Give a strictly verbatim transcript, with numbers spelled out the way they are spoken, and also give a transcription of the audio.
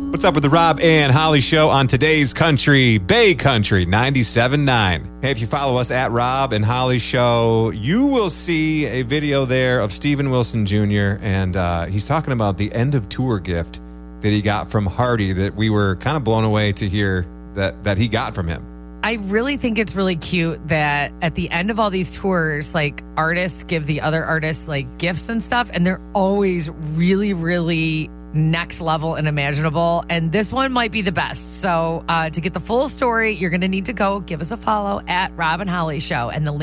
What's up with the Rob and Holly Show on today's country, Bay Country ninety-seven point nine. Hey, if you follow us at Rob and Holly Show, you will see a video there of Steven Wilson Junior And uh, he's talking about the end of tour gift that he got from Hardy that we were kind of blown away to hear that, that he got from him. I really think it's really cute that at the end of all these tours, like artists give the other artists like gifts and stuff, and they're always really, really next level and imaginable. And this one might be the best. So uh, to get the full story, you're going to need to go give us a follow at Rob and Holly Show. And the